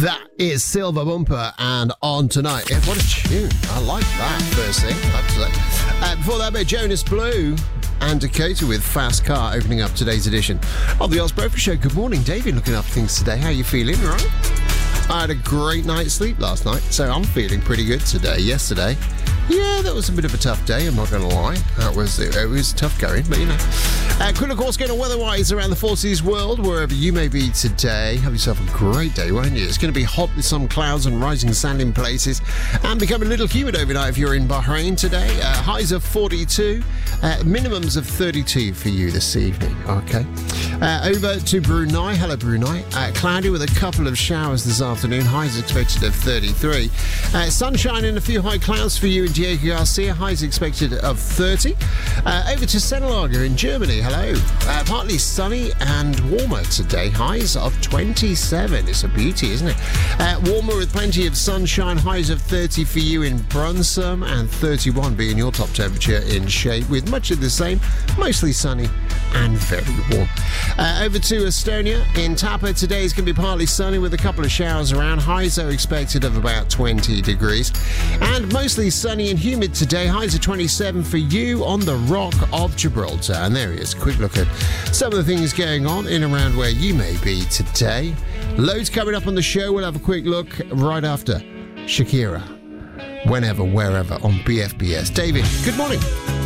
That is Silver Bumper and On Tonight. Yeah, what a tune. I like that first thing, I have to say. Before that, Jonas Blue and Dakota with Fast Car opening up today's edition of the Oz Breakfast Show. Good morning, David. Looking up things today. How are you feeling, right? I had a great night's sleep last night, so I'm feeling pretty good today. Yesterday, yeah, that was a bit of a tough day, I'm not going to lie. It was tough going, but you know. Quick, of course, going to weather-wise around the Four Seas world, wherever you may be today. Have yourself a great day, won't you? It's going to be hot with some clouds and rising sand in places, and become a little humid overnight if you're in Bahrain today. Highs of 42, minimums of 32 for you this evening, okay? Over to Brunei. Hello, Brunei. Cloudy with a couple of showers this afternoon. Highs expected of 33. Sunshine and a few high clouds for you in Diego Garcia. Highs expected of 30. Over to Senelager in Germany. Hello. Partly sunny and warmer today. Highs of 27. It's a beauty, isn't it? Warmer with plenty of sunshine. Highs of 30 for you in Brunsum and 31 being your top temperature in Shape, with much of the same. Mostly sunny and very warm. Over to Estonia. In Tapa today is going to be partly sunny with a couple of showers around. Highs are expected of about 20 degrees. And mostly sunny and humid today. Highs of 27 for you on the Rock of Gibraltar. And there he is. Quick look at some of the things going on in and around where you may be today. Loads coming up on the show. We'll have a quick look right after Shakira. Whenever, wherever on BFBS. David, good morning.